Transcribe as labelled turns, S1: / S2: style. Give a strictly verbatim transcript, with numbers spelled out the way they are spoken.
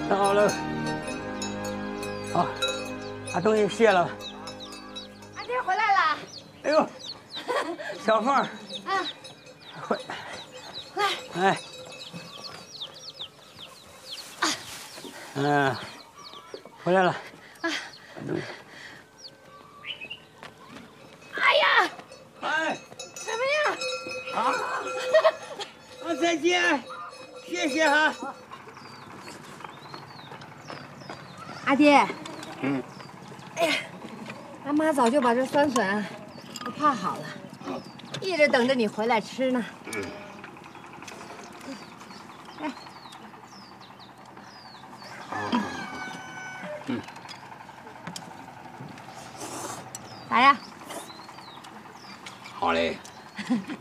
S1: 好了，好，把东西卸了。
S2: 阿爹回来了。
S1: 哎呦，小凤，啊，回，
S2: 来，
S1: 哎，嗯，回来了。啊，把东西。
S2: 哎呀，
S1: 哎，
S2: 什么呀？
S1: 啊，啊，再见，谢谢哈。
S2: 阿爹，嗯，哎呀，俺妈早就把这酸笋啊都泡好了，一直等着你回来吃呢。嗯，哎，嗯，咋样？
S1: 好嘞。